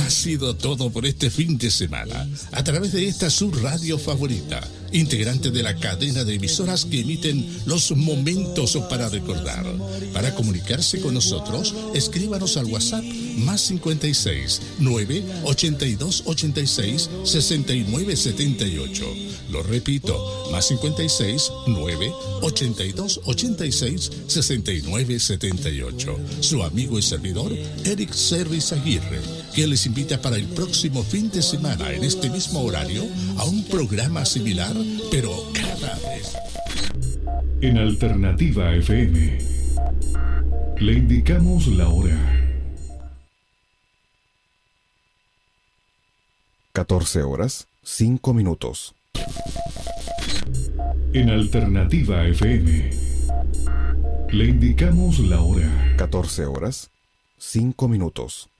Ha sido todo por este fin de semana, a través de esta su radio favorita, integrante de la cadena de emisoras que emiten los momentos para recordar. Para comunicarse con nosotros, escríbanos al WhatsApp +56 9 82 86 69 78. Lo repito, +56 9 82 86 69 78. Su amigo y servidor, Eric Servis Aguirre, que les invita para el próximo fin de semana en este mismo horario a un programa similar, pero cada vez en Alternativa FM. Le indicamos la hora. 14:05. En Alternativa FM. Le indicamos la hora. 14:05.